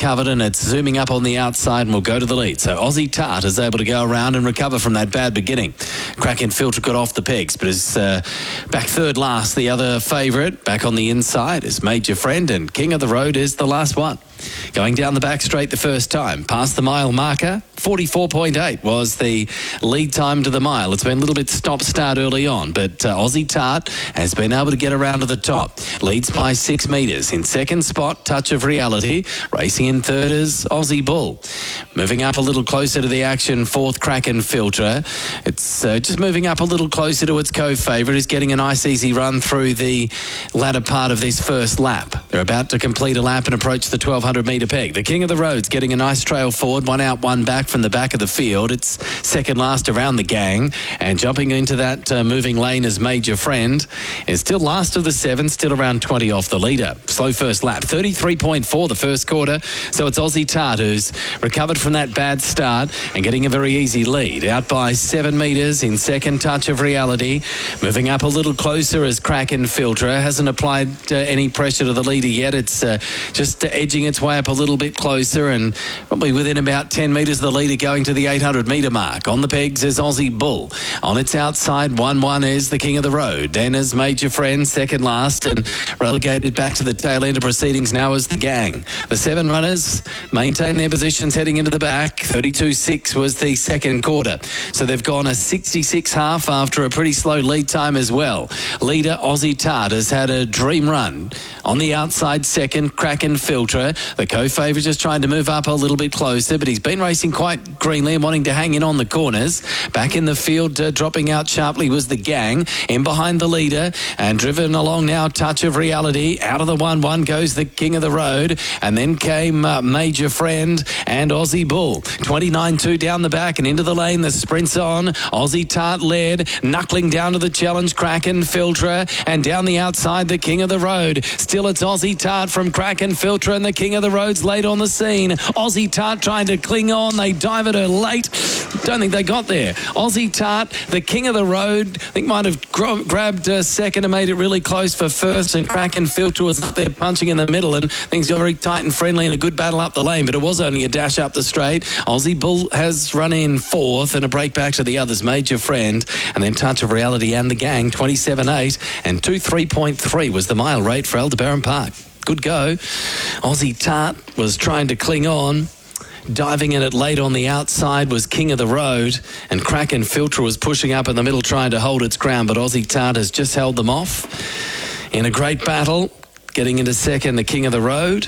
recovered and it's zooming up on the outside and will go to the lead. So Aussie Tart is able to go around and recover from that bad beginning. Kraken Filter got off the pegs, but is back third last. The other favourite back on the inside is Major Friend, and King of the Road is the last one. Going down the back straight the first time, past the mile marker, 44.8 was the lead time to the mile. It's been a little bit stop-start early on, but Aussie Tart has been able to get around to the top. Leads by 6 metres. In second spot, Touch of Reality. Racing in third is Aussie Bull. Moving up a little closer to the action, fourth Kraken Filter. It's just moving up a little closer to its co-favourite. Is getting a nice easy run through the latter part of this first lap. They're about to complete a lap and approach the 1200 metre peg. The King of the Road's getting a nice trail forward, one out, one back from the back of the field. It's second last around the gang, and jumping into that moving lane is Major Friend. Is still last of the seven, still around 20 off the leader. Slow first lap, 33.4 the first quarter. So it's Aussie Tart who's recovered from that bad start and getting a very easy lead. Out by 7 metres in second, Touch of Reality. Moving up a little closer as Kraken Filter. Hasn't applied any pressure to the leader yet. It's just edging its way up a little bit closer and probably within about 10 metres of the leader going to the 800 metre mark. On the pegs is Aussie Bull. On its outside, 1-1 is the King of the Road. Then is Major Friend, second last, and relegated back to the tail end of proceedings now as the gang. The 7 runners maintain their positions heading into the back. 32.6 was the second quarter. So they've gone a 66 half after a pretty slow lead time as well. Leader Aussie Tart has had a dream run. On the outside, second, Kraken Filter. The co-favourite just trying to move up a little bit closer, but he's been racing quite greenly and wanting to hang in on the corners. Back in the field, dropping out sharply was the gang. In behind the leader and driven along now, Touch of Reality. Out of the 1-1 goes the King of the Road, and then came Major Friend and Aussie Bull. 29.2 down the back and into the lane. The sprint's on. Aussie Tart led, knuckling down to the challenge, Kraken Filter, and down the outside, the King of the Road. Still it's Aussie Tart from Kraken Filter, and the King of the Road's late on the scene. Aussie Tart trying to cling on. They dive at her late. Don't think they got there. Aussie Tart, the King of the Road, I think might have grabbed second and made it really close for first, and Kraken Filter was up there punching in the middle, and things got very tight and friendly and a good battle up the lane, but it was only a dash up the straight. Aussie Bull has run in fourth and a break back to the others, Major Friend, and then Touch of Reality and the gang, 27.8 and 23.3 was the mile rate for Aldebaran Park. Good go. Aussie Tart was trying to cling on. Diving in it late on the outside was King of the Road, and Kraken Filter was pushing up in the middle trying to hold its ground, but Aussie Tart has just held them off. In a great battle, getting into second, the King of the Road.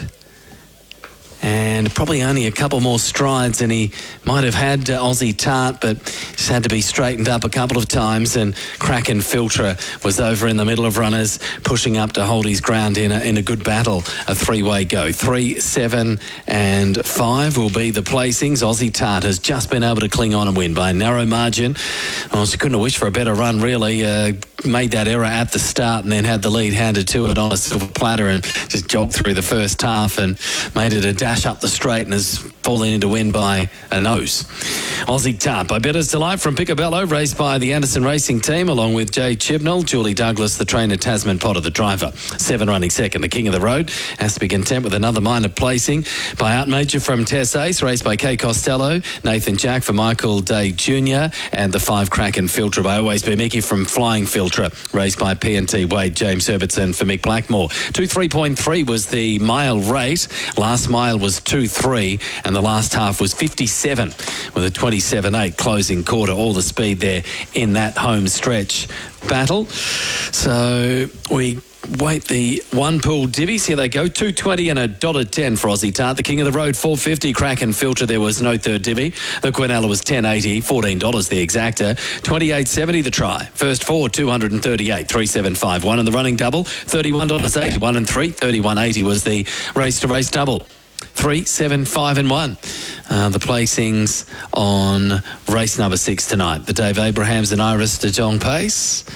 And probably only a couple more strides and he might have had Aussie Tart, but just had to be straightened up a couple of times, and Kraken Filter was over in the middle of runners, pushing up to hold his ground in a good battle. A three-way go. 3, 7 and 5 will be the placings. Aussie Tart has just been able to cling on and win by a narrow margin. Well, she couldn't have wished for a better run, really. Made that error at the start and then had the lead handed to it on a silver platter and just jogged through the first half and made it a dash up the straight and has fallen into win by a nose. Aussie Tart by Bettor's Delight from Picobello, raced by the Anderson Racing Team along with Jay Chibnall, Julie Douglas, the trainer, Tasman Potter, the driver. 7 running second. The King of the Road has to be content with another minor placing by Out Major from Tess Ace, raced by Kay Costello, Nathan Jack for Michael Day Jr. and the 5 Kraken Filter by Always Be Mickey from Flying Filter, raced by P&T Wade James Herbertson for Mick Blackmore. 23.3 was the mile rate. Last mile was 2.3 and the last half was 57 with a 27.8 closing quarter. All the speed there in that home stretch battle. So we wait the one pool divvies. Here they go. 2.20 and $1.10 for Aussie Tart. The King of the Road, $4.50. Kraken Filter, there was no third divvy. The Quinella was $10.80, $14 the exacta. $28.70 the try. First 4, $238, $3.751. And the running double, $31.80. 1 and 3, $31.80 was the race to race double. 3, 7, 5 and 1. The placings on race number 6 tonight. The Dave Abrahams and Iris de Jong Pace.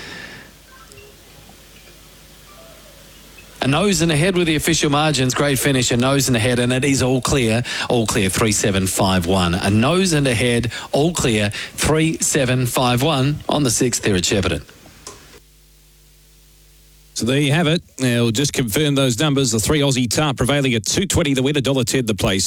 A nose and ahead with the official margins. Great finish, a nose and ahead, and it is all clear. All clear, 3-7-5-1. A nose and ahead, all clear, 3-7-5-1 on the 6th here at Shepparton. So there you have it. We'll just confirm those numbers. The 3 Aussie Tart prevailing at $2.20 the win, $1.10 the place.